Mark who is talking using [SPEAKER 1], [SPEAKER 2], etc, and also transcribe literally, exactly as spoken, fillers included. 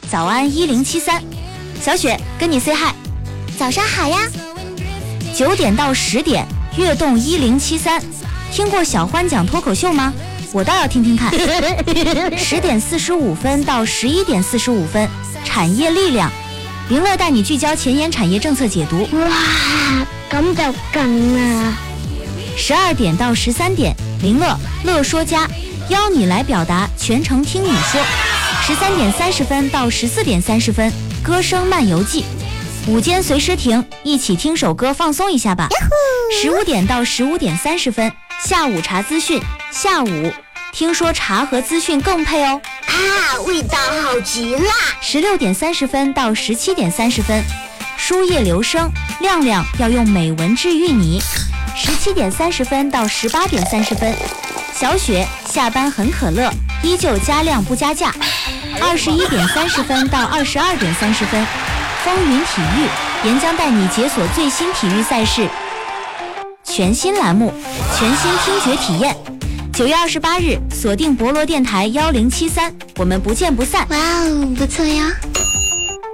[SPEAKER 1] 早安一零七三，小雪跟你 say hi，
[SPEAKER 2] 早上好呀。
[SPEAKER 1] 九点到十点，悦动一零七三，听过小欢讲脱口秀吗？我倒要听听看。十点四十五分到十一点四十五分，产业力量，林乐带你聚焦前沿产业政策解读。
[SPEAKER 2] 哇，咁就勁啦！
[SPEAKER 1] 十二點到十三點，林樂樂說家邀你來表達，全程聽你說。十三點三十分到十四點三十分，歌聲漫遊記。午間隨時停，一起聽首歌放鬆一下吧。十五點到十五點三十分，下午茶資訊。下午聽說茶和資訊更配哦。
[SPEAKER 2] 啊，味道好極啦！
[SPEAKER 1] 十六點三十分到十七點三十分，書葉留聲，亮亮要用美文治癒你。十七點三十分到十八點三十分，小雪下班很可樂，依舊加量不加價。二十一點三十分到二十二點三十分，風雲體育，岩漿帶你解鎖最新體育賽事。全新欄目，全新聽覺體驗。九月二十八日，鎖定博羅電台幺零七三，我們不見不散。
[SPEAKER 2] 哇哦，不錯呀。